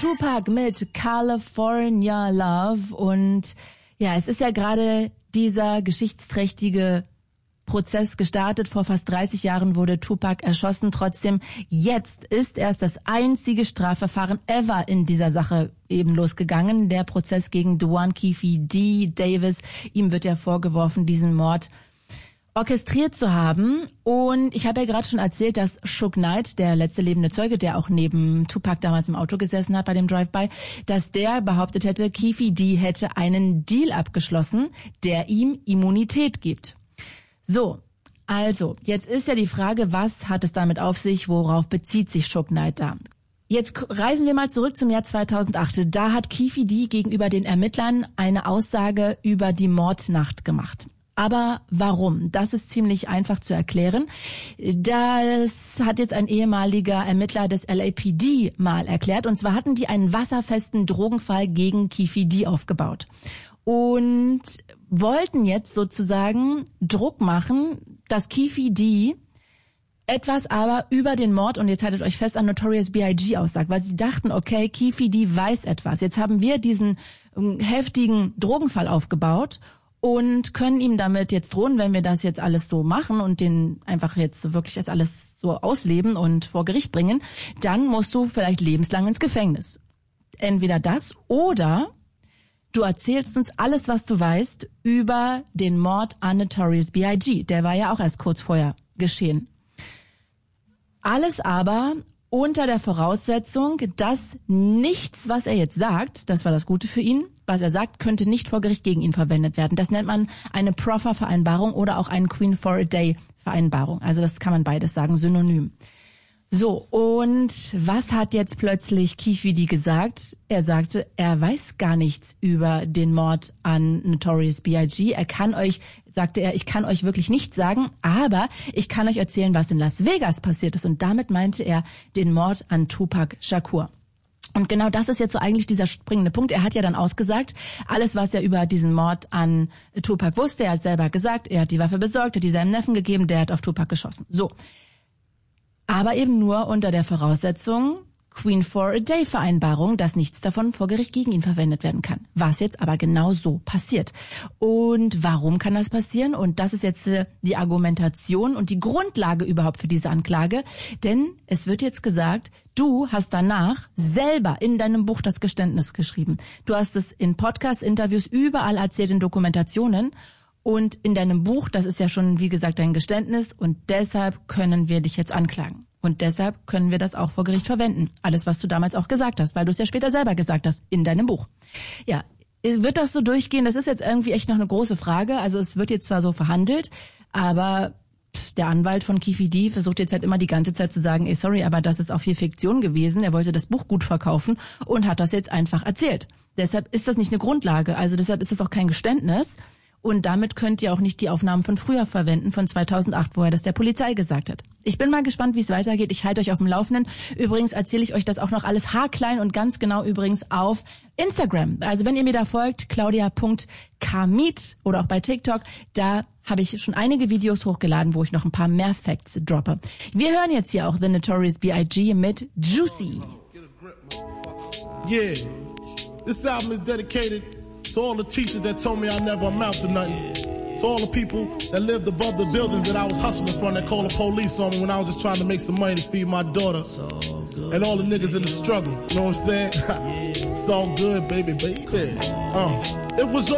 Tupac mit California Love. Und ja, es ist ja gerade dieser geschichtsträchtige Prozess gestartet. Vor fast 30 Jahren wurde Tupac erschossen. Trotzdem, jetzt ist erst das einzige Strafverfahren ever in dieser Sache eben losgegangen. Der Prozess gegen Duane Keffe D. Davis. Ihm wird ja vorgeworfen, diesen Mord orchestriert zu haben. Und ich habe ja gerade schon erzählt, dass Suge Knight, der letzte lebende Zeuge, der auch neben Tupac damals im Auto gesessen hat bei dem Drive-By, dass der behauptet hätte, Keffe D hätte einen Deal abgeschlossen, der ihm Immunität gibt. So, also, jetzt ist ja die Frage, was hat es damit auf sich, worauf bezieht sich Suge Knight da? Jetzt reisen wir mal zurück zum Jahr 2008. Da hat Keffe D gegenüber den Ermittlern eine Aussage über die Mordnacht gemacht. Aber warum? Das ist ziemlich einfach zu erklären. Das hat jetzt ein ehemaliger Ermittler des LAPD mal erklärt. Und zwar hatten die einen wasserfesten Drogenfall gegen Keffe D aufgebaut. Und wollten jetzt sozusagen Druck machen, dass Keffe D etwas aber über den Mord, und jetzt haltet euch fest, an Notorious B.I.G. aussagt, weil sie dachten, okay, Keffe D weiß etwas. Jetzt haben wir diesen heftigen Drogenfall aufgebaut und können ihm damit jetzt drohen, wenn wir das jetzt alles so machen und den einfach jetzt wirklich das alles so ausleben und vor Gericht bringen, dann musst du vielleicht lebenslang ins Gefängnis. Entweder das oder du erzählst uns alles, was du weißt über den Mord an Notorious B.I.G. Der war ja auch erst kurz vorher geschehen. Alles aber unter der Voraussetzung, dass nichts, was er jetzt sagt, das war das Gute für ihn, was er sagt, könnte nicht vor Gericht gegen ihn verwendet werden. Das nennt man eine Proffer-Vereinbarung oder auch eine Queen for a Day-Vereinbarung. Also das kann man beides sagen, synonym. So, und was hat jetzt plötzlich Keffe D gesagt? Er sagte, er weiß gar nichts über den Mord an Notorious B.I.G. Er kann euch, sagte er, ich kann euch wirklich nichts sagen, aber ich kann euch erzählen, was in Las Vegas passiert ist. Und damit meinte er den Mord an Tupac Shakur. Und genau das ist jetzt so eigentlich dieser springende Punkt. Er hat ja dann ausgesagt, alles, was er über diesen Mord an Tupac wusste, er hat selber gesagt, er hat die Waffe besorgt, hat die seinem Neffen gegeben, der hat auf Tupac geschossen. So. Aber eben nur unter der Voraussetzung Queen for a Day Vereinbarung, dass nichts davon vor Gericht gegen ihn verwendet werden kann. Was jetzt aber genau so passiert. Und warum kann das passieren? Und das ist jetzt die Argumentation und die Grundlage überhaupt für diese Anklage. Denn es wird jetzt gesagt, du hast danach selber in deinem Buch das Geständnis geschrieben. Du hast es in Podcasts, Interviews, überall erzählt, in Dokumentationen. Und in deinem Buch, das ist ja schon, wie gesagt, dein Geständnis, und deshalb können wir dich jetzt anklagen. Und deshalb können wir das auch vor Gericht verwenden. Alles, was du damals auch gesagt hast, weil du es ja später selber gesagt hast, in deinem Buch. Ja, wird das so durchgehen? Das ist jetzt irgendwie echt noch eine große Frage. Also es wird jetzt zwar so verhandelt, aber der Anwalt von Keffe D versucht jetzt halt immer die ganze Zeit zu sagen, ey, sorry, aber das ist auch viel Fiktion gewesen. Er wollte das Buch gut verkaufen und hat das jetzt einfach erzählt. Deshalb ist das nicht eine Grundlage. Also deshalb ist das auch kein Geständnis. Und damit könnt ihr auch nicht die Aufnahmen von früher verwenden, von 2008, wo er das der Polizei gesagt hat. Ich bin mal gespannt, wie es weitergeht. Ich halte euch auf dem Laufenden. Übrigens erzähle ich euch das auch noch alles haarklein und ganz genau übrigens auf Instagram. Also wenn ihr mir da folgt, claudia.kamit oder auch bei TikTok, da habe ich schon einige Videos hochgeladen, wo ich noch ein paar mehr Facts droppe. Wir hören jetzt hier auch The Notorious B.I.G. mit Juicy. Yeah, this album is dedicated to all the teachers that told me I never amount to nothing. To all the people that lived above the buildings that I was hustling from that called the police on me when I was just trying to make some money to feed my daughter. And all the niggas in the struggle, you know what I'm saying? It's all good, baby, baby. It was